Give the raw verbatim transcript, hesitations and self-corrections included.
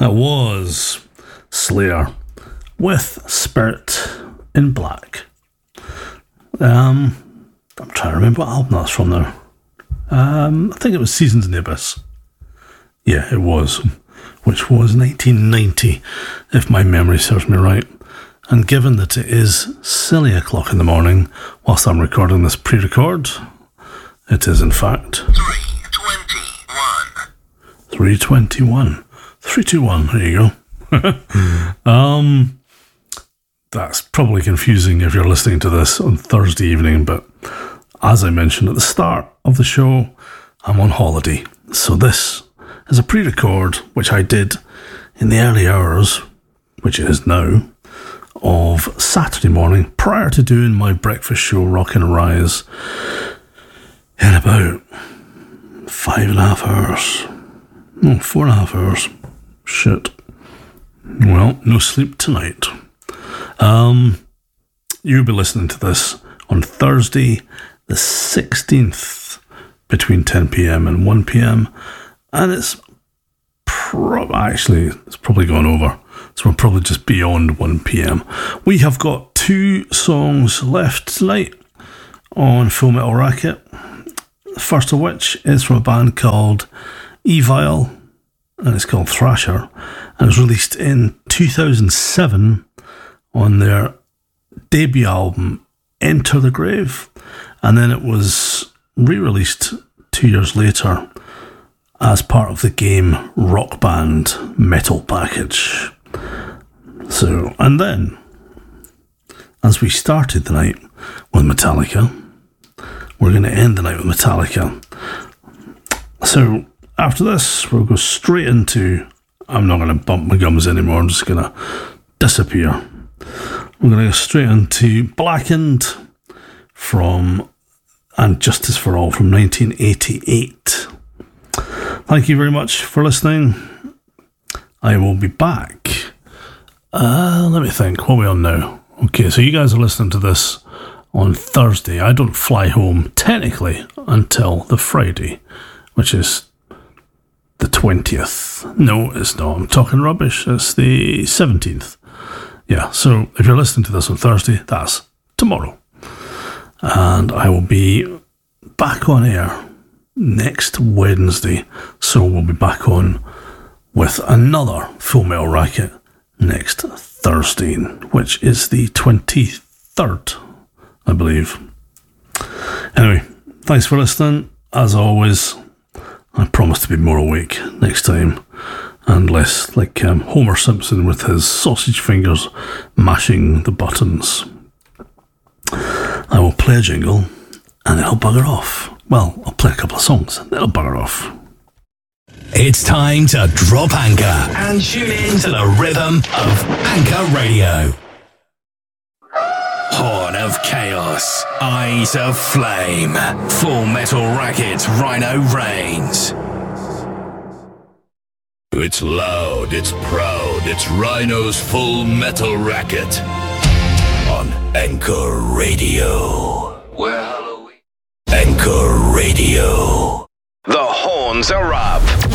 That was Slayer with Spirit in Black. Um, I'm trying to remember what album that's from now. Um, I think it was Seasons in the Abyss. Yeah, it was, which was nineteen ninety, if my memory serves me right. And given that it is silly o'clock in the morning, whilst I'm recording this pre-record, it is in fact three twenty-one. three twenty-one. three two one, there you go. um, that's probably confusing if you're listening to this on Thursday evening, but as I mentioned at the start of the show, I'm on holiday. So this is a pre-record, which I did in the early hours, which it is now, of Saturday morning, prior to doing my breakfast show, Rockin' and Rise, in about five and a half hours. No, four and a half hours. Shit. Well, no sleep tonight. Um, you'll be listening to this on Thursday, the sixteenth, between ten p.m. and one p.m. And it's pro- actually, it's probably gone over. So we're probably just beyond one p.m. We have got two songs left tonight on Full Metal Racket. The first of which is from a band called Evil, and it's called Thrasher, and it was released in two thousand seven on their debut album Enter the Grave, and then it was re-released two years later as part of the game Rock Band Metal Package. So, and then, as we started the night with Metallica, we're going to end the night with Metallica. So, after this, we'll go straight into, I'm not going to bump my gums anymore, I'm just going to disappear. We're going to go straight into Blackened from And Justice for All from nineteen eighty-eight. Thank you very much for listening. I will be back. Uh, let me think. What are we on now? Okay, so you guys are listening to this on Thursday. I don't fly home technically until the Friday, which is the twentieth. No, it's not. I'm talking rubbish. It's the seventeenth. Yeah, so if you're listening to this on Thursday, that's tomorrow. And I will be back on air next Wednesday. So we'll be back on with another Full Metal Racket next Thursday, which is the twenty-third, I believe. Anyway, thanks for listening. As always, I promise to be more awake next time and less like um, Homer Simpson with his sausage fingers mashing the buttons. I will play a jingle and it'll bugger off. Well, I'll play a couple of songs and it'll bugger off. It's time to drop anchor and tune in to the rhythm of Anchor Radio. Horn of Chaos, Eyes of Flame, Full Metal Racket, Rhino Reigns. It's loud, it's proud, it's Rhino's Full Metal Racket on Anchor Radio. Where Halloween? Anchor Radio. The horns are up.